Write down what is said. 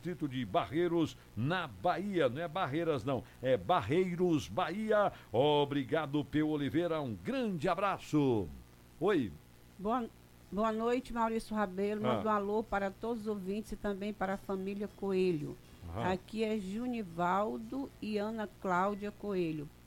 distrito de Barreiros, na Bahia. Não é Barreiras, não, é Barreiros, Bahia. Obrigado, Peu Oliveira, um grande abraço. Oi. Boa noite, Maurício Rabelo. Mando um alô para todos os ouvintes e também para a família Coelho. Aqui é Junivaldo e Ana Cláudia Coelho.